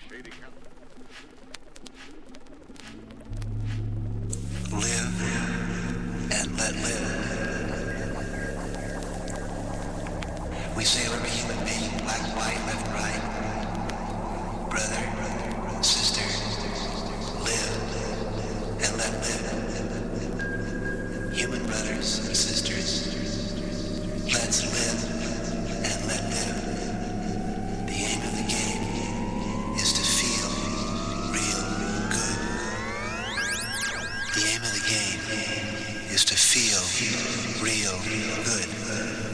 Live and let live. We sail every human being, black, white, left, right, brother, sister, live and let live. Human brothers and sisters, let's live and let live. The aim of the game is to feel real good. The aim of the game is to feel real good.